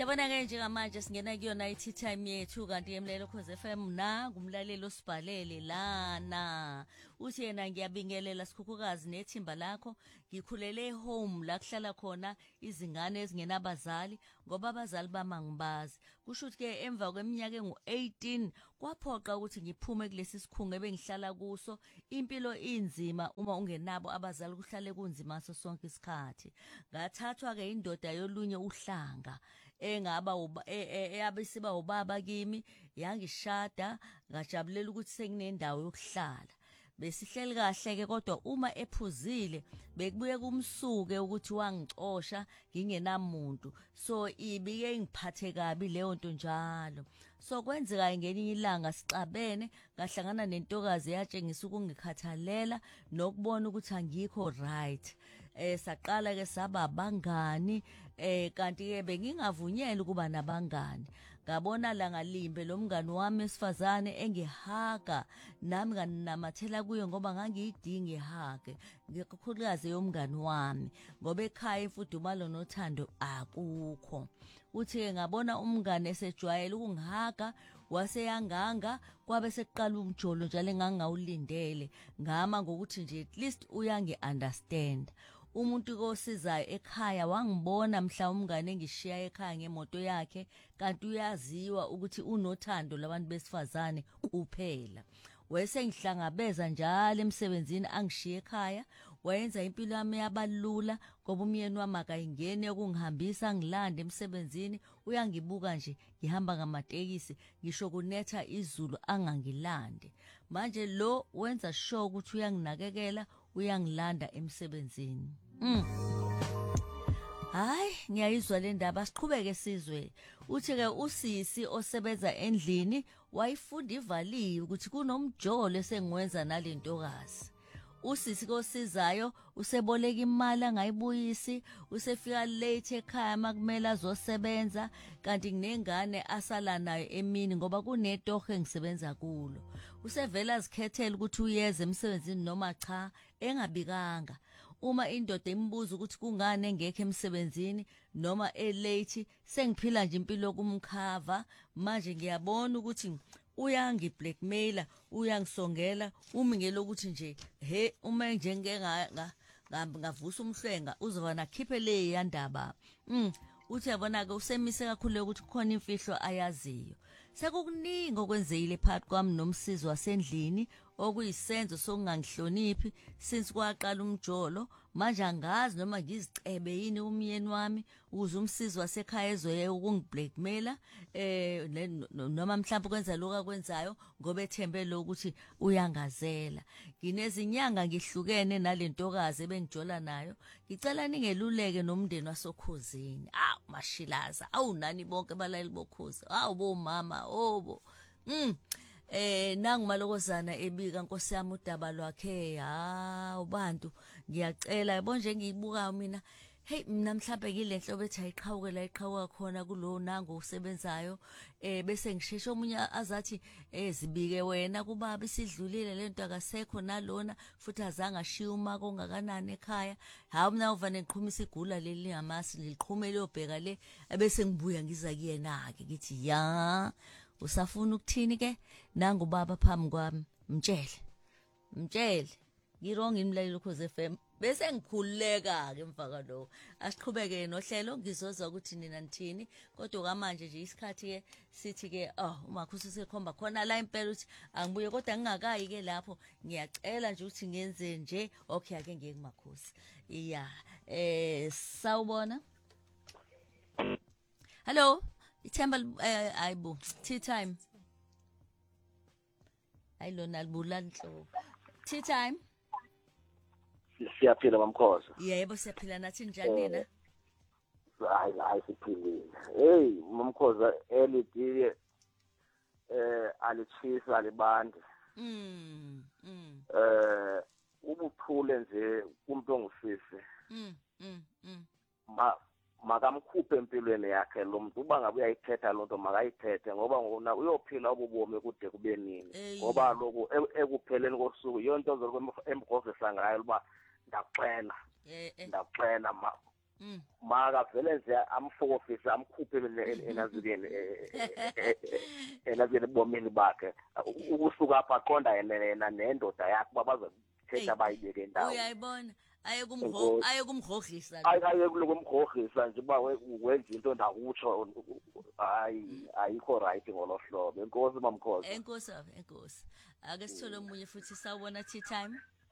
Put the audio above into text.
Yabona-ke njengamanje singena kuyona i-tea time yethu kanti yemlelo Khoze FM na ngumlaleli osibhalele lana uthi yena ngiyabingelela sikhukhukazi nethimba lakho ngikhulele home la kuhlala khona izingane ezingenabazali ngoba abazali bama ngibazi kusho ukuthi ke emva kweminyaka engu-18 kwaphoqa ukuthi ngiphume kulesi sikhungo ebengihlala kuso impilo inzima uma ungenabo abazali kuhlale kunzima so sonke isikhathi ngathathwa ke indoda yolunye uhlanga engaba eyabisiba ubaba kimi yangishada ngajabulela ukuthi senginendawo yokuhlala besihleli kahle ke kodwa uma ephuzile bekubuye kumsuke ukuthi wangicosha ngingenamuntu so ibike ngiphathe kabi leyo nto njalo so kwenzeka ngelinye ilanga sixabene ngahlangana nentokazi yatshengisa ukungikhathalela nokubona ukuthi angikho right saqala ke saba abangani kanti ke bengingavunyela ukuba nabangani ngabona la ngalimbe lo mngani wami esifazane engihaga nami nganamathela kuyo ngoba ngangiyidinga ihage ngikukhulukazi yomngani wami ngoba ekhaya imfudumalo nothando akukho uthi ke ngabona umngane esejwayele ukungihaga waseyanganga kwabe sekuqala umjolo njalo engangawulindele ngama ngokuthi nje at least uyangi understand umuntu kosizayo ekhaya wangibona mhla umngane engishiya ekhaya ngemoto yakhe kanti uyaziwa ukuthi unothando labantu besifazane kuphela wayesengihlangabeza njalo emsebenzini angishiye ekhaya wayenza impilo yami yabalula ngoba umyeni wami akayingene ukungihambisa ngilande emsebenzini uyangibuka nje ngihamba ngamatekisi ngisho kunetha izulu angangilande manje lo wenza sure ukuthi uyanginakekela uyangilanda emsebenzini hayi ngiyayizwa le ndaba siqhubeke sizwe uthi ke usisi osebenza endlini wayifunda ivaliwe ukuthi kunomjolo esengwenza nalentokazi usisi kosizayo useboleka imali angayibuyisi usefika late ekhaya makumele azosebenza kanti nginengane asala nayo emini ngoba kunetoho engisebenza kulo usevela azikhethela ukuthi uyeze emsebenzini noma cha engabikanga uma indoda imbuza ukuthi kungane engekho emsebenzini noma elate sengiphila nje impilo kumkhava manje ngiyabona ukuthi uyangi-blackmaila uyangisongela umingelo ukuthi nje he uma nje ngavusa umhlwenga uzoba nakhiphe le yandaba uthi yabona-ke usemise kakhulu ukuthi kukhona imfihlo ayaziyo sekukuningi okwenzekile phakathi kwami nomsizi wasendlini okuyisenzo sokungangihloniphi since kwaqala umjolo manje angazi noma ngizicebe yini umyeni wami ukuze umsizi wasekhaya ezoye ukungiblackmaila noma mhlawumbe kwenza lokho akwenzayo ngoba ethembe lo ukuthi uyangazela nginezinyanga ngihlukene nalentokazi ebengijola nayo ngicela ningeluleke nomndeni wasokhosini mashilaza nani bonke balayeli bokhozi bomama obo nangu malokozana ebika nkosi yami udaba lwakhe ubantu ngiyacela yabo nje ngiyibuka mina hey mina mhlawumbe ngile nhlobo ethi ayiqhawuke la iqhawuka khona kulo nango usebenzayo bese ngisheshe omunye azathi zibike wena kubaba isidlulile lento akasekho nalona futhi azange ashiya uma kongakanani ekhaya mina uvane ngiqhumisa igula leli ngamasi liqhume liyobheka le bese ngibuya ngiza kuyena ke ngithi usafuna ukuthini ke nangu baba phambi kwami mtshele ngirong imlalelo Khoze FM bese ngikhululeka ke emva lo asiqhubeke nohlelo ngizozwa ukuthi nina nithini kodwa kamanje nje isikhathi ke sithi ke umakhosi sekhomba khona la impela ukuthi angibuye kodwa ngingakayi ke lapho ngiyacela nje ukuthi ngenze nje okay ake ngiye kumakhosi sawubona hello Ithemba ayibo tea time ayilona libula inhlobo tea time siyaphila mamkhosi yebo siyaphila nathi njani na hayi siphilile hey mamkhosi elidi alichisa libande ubuthule nje kumuntu ongusisi makamkhuphe empilweni yakhe lo muntu uba ngabe uyayithetha lo nto makayithethe ngoba ngona uyophila ububomi kude kube nini ngoba lokho ekupheleni kosuku yonke ozoloko emgofisa ngayo uba ndakuxela makavele nje amfokofise amkhuphe enazikeni enazikeni bomini bakhe ukusuka apha aqonda yena nendoda yakhe bazothetha bayibeke ndawo uyayibona aye kumgrogrisa aye kumgrogrisa nje uba wenza into ndakutsho hayi ayikho right ngolo hlobo enkosi mamkhosi enkosi ake sithole omunye futhi sawubona tea time